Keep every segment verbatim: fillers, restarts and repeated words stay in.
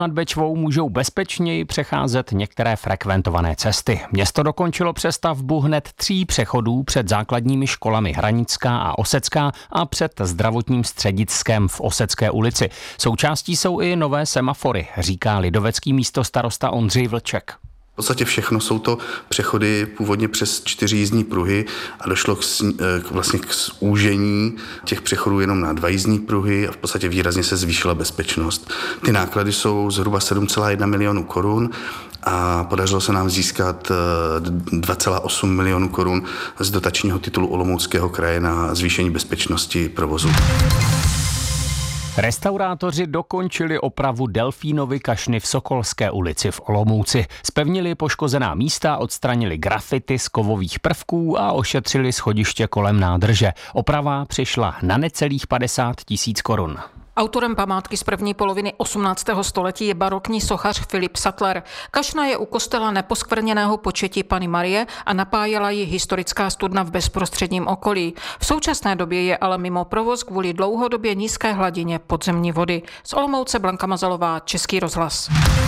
Nad Bečvou můžou bezpečněji přecházet některé frekventované cesty. Město dokončilo přestavbu hned tří přechodů před základními školami Hranická a Osecká a před zdravotním střediskem v Osecké ulici. Součástí jsou i nové semafory, říká lidovecký místostarosta Ondřej Vlček. V podstatě všechno jsou to přechody původně přes čtyři jízdní pruhy a došlo k, k, vlastně k zúžení těch přechodů jenom na dva jízdní pruhy a v podstatě výrazně se zvýšila bezpečnost. Ty náklady jsou zhruba sedm celá jedna milionu korun a podařilo se nám získat dva celá osm milionu korun z dotačního titulu Olomouckého kraje na zvýšení bezpečnosti provozu. Restaurátoři dokončili opravu Delfínovy kašny v Sokolské ulici v Olomouci. Zpevnili poškozená místa, odstranili grafity z kovových prvků a ošetřili schodiště kolem nádrže. Oprava přišla na necelých padesát tisíc korun. Autorem památky z první poloviny osmnáctého století je barokní sochař Filip Sattler. Kašna je u kostela Neposkvrněného Početí Panny Marie a napájela ji historická studna v bezprostředním okolí. V současné době je ale mimo provoz kvůli dlouhodobě nízké hladině podzemní vody. Z Olomouce Blanka Mazalová, Český rozhlas.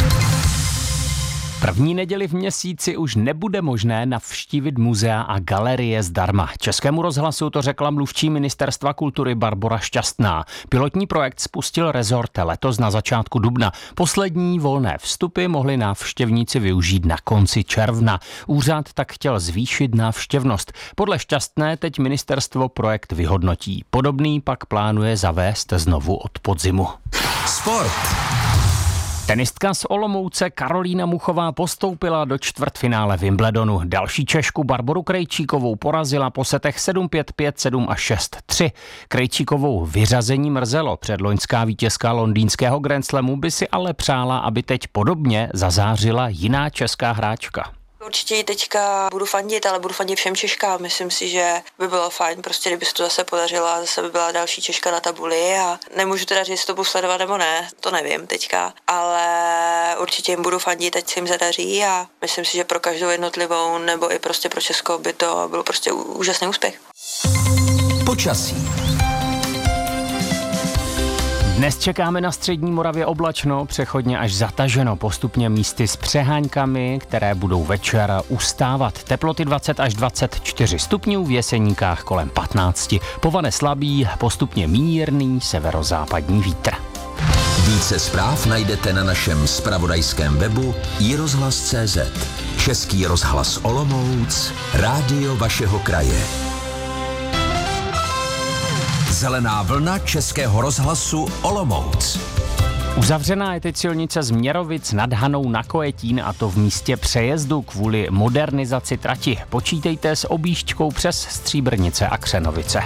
První neděli v měsíci už nebude možné navštívit muzea a galerie zdarma. Českému rozhlasu to řekla mluvčí Ministerstva kultury Barbora Šťastná. Pilotní projekt spustil rezort letos na začátku dubna. Poslední volné vstupy mohli návštěvníci využít na konci června. Úřad tak chtěl zvýšit návštěvnost. Podle Šťastné teď ministerstvo projekt vyhodnotí. Podobný pak plánuje zavést znovu od podzimu. Sport. Tenistka z Olomouce Karolína Muchová postoupila do čtvrtfinále Wimbledonu. Další Češku Barboru Krejčíkovou porazila po setech sedm pět, pět sedm a šest tři. Krejčíkovou vyřazení mrzelo. Předloňská vítězka londýnského Grand Slamu by si ale přála, aby teď podobně zazářila jiná česká hráčka. Určitě ji teďka budu fandit, ale budu fandit všem Češkám. Myslím si, že by bylo fajn, prostě kdyby se to zase podařilo a zase by byla další Češka na tabuli a nemůžu teda říct, jestli to budu sledovat nebo ne, to nevím teďka, ale určitě jim budu fandit, ať se jim zadaří a myslím si, že pro každou jednotlivou nebo i prostě pro Česko by to byl prostě úžasný úspěch. Počasí. Dnes čekáme na střední Moravě oblačno, přechodně až zataženo, postupně místy s přeháňkami, které budou večer ustávat. Teploty dvacet až dvacet čtyři stupňů, v Jeseníkách kolem patnáct. Povane slabý, postupně mírný severozápadní vítr. Více zpráv najdete na našem zpravodajském webu i rozhlas tečka cé zet. Český rozhlas Olomouc, rádio vašeho kraje. Zelená vlna Českého rozhlasu Olomouc. Uzavřená je teď silnice z Měrovic nad Hanou na Kojetín, a to v místě přejezdu kvůli modernizaci trati. Počítejte s objížďkou přes Stříbrnice a Křenovice.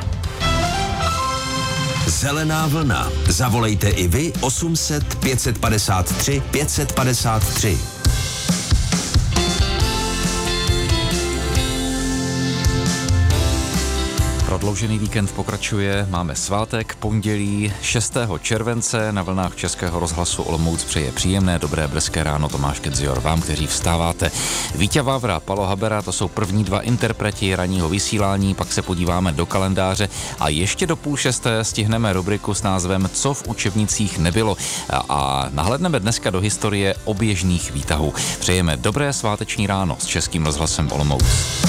Zelená vlna. Zavolejte i vy osm set, pět set padesát tři, pět set padesát tři. Prodloužený víkend pokračuje, máme svátek, pondělí šestého července, na vlnách Českého rozhlasu Olomouc přeje příjemné, dobré brzké ráno Tomáš Kedzior vám, kteří vstáváte. Víťa Vávra, Palo Habera, to jsou první dva interpreti ranního vysílání, pak se podíváme do kalendáře a ještě do půl šesté stihneme rubriku s názvem Co v učebnicích nebylo a nahlédneme dneska do historie oběžných výtahů. Přejeme dobré sváteční ráno s Českým rozhlasem Olomouc.